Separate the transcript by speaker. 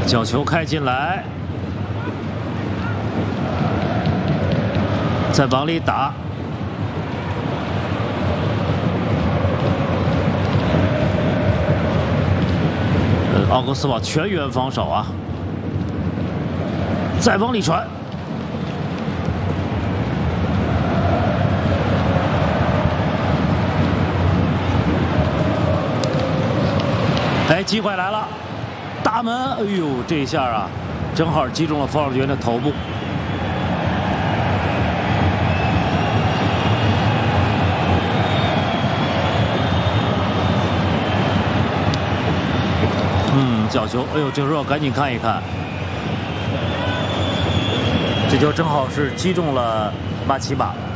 Speaker 1: 角球开进来，再往里打。奥格斯堡全员防守啊！再往里传。 哎，机会来了，大门！哎呦，这一下啊，正好击中了冯尔爵的头部。角球！哎呦，这时候赶紧看一看，这球正好是击中了马奇马。